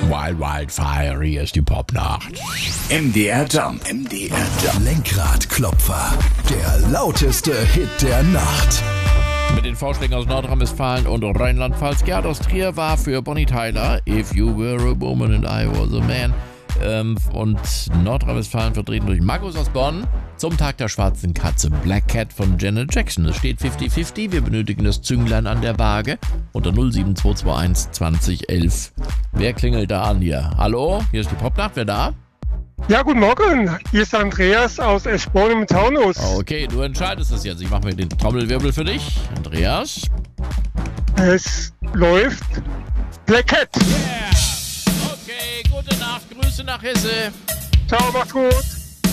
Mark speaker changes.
Speaker 1: Wildfire, hier ist die Popnacht.
Speaker 2: MDR Jump. Lenkradklopfer. Der lauteste Hit der Nacht.
Speaker 1: Mit den Vorschlägen aus Nordrhein-Westfalen und Rheinland-Pfalz. Gerd aus Trier war für Bonnie Tyler If You Were a Woman and I Was a Man. Und Nordrhein-Westfalen vertreten durch Markus aus Bonn zum Tag der schwarzen Katze. Black Cat von Janet Jackson. Es steht 50-50. Wir benötigen das Zünglein an der Waage. Unter 07221 2011. Wer klingelt da an hier? Hallo? Hier ist die Popnacht. Wer da?
Speaker 3: Ja, guten Morgen. Hier ist Andreas aus Eschborn im Taunus.
Speaker 1: Okay, du entscheidest es jetzt. Ich mache mir den Trommelwirbel für dich. Andreas?
Speaker 3: Es läuft Black Cat.
Speaker 1: Yeah! Okay, gute Nacht. Grüße nach Hesse.
Speaker 3: Ciao, macht's gut.